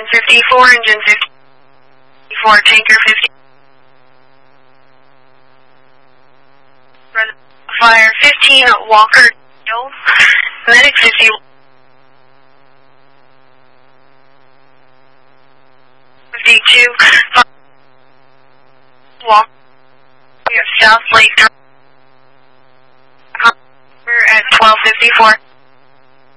54, engine 54, tanker 50. Fire 15, Walker, medic 50. Walk. We have South Lake. We're at 1254.